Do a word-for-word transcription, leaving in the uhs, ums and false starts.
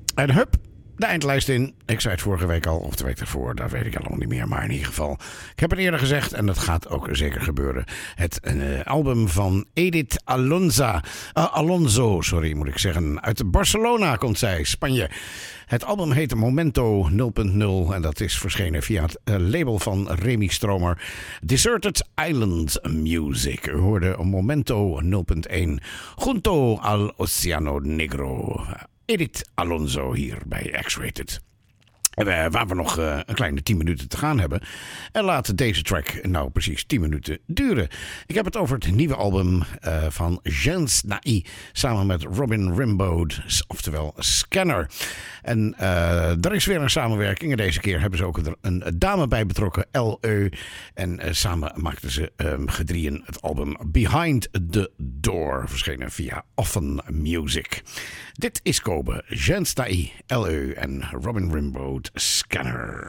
En hup, de eindlijst in. Ik zei het vorige week al, of de week ervoor, dat weet ik allemaal niet meer. Maar in ieder geval, ik heb het eerder gezegd en dat gaat ook zeker gebeuren. Het uh, album van Edith Alonza, uh, Alonso, sorry moet ik zeggen. Uit Barcelona komt zij, Spanje. Het album heet Momento nul punt nul en dat is verschenen via het uh, label van Remy Stromer. Deserted Island Music. U hoorde Momento nul punt één. Junto al Oceano Negro. Edith Alonso hier bij X-Rated. Uh, waar we nog uh, een kleine tien minuten te gaan hebben. En laat deze track nou precies tien minuten duren. Ik heb het over het nieuwe album uh, van Jens Nai. Samen met Robin Rimbaud. Oftewel Scanner. En uh, er is weer een samenwerking. En deze keer hebben ze ook er een dame bij betrokken. L E. En uh, samen maakten ze um, gedrieën het album Behind the Door. Verschenen via Often Music. Dit is Kobe. Jens Nai, L E en Robin Rimbaud. Scanner.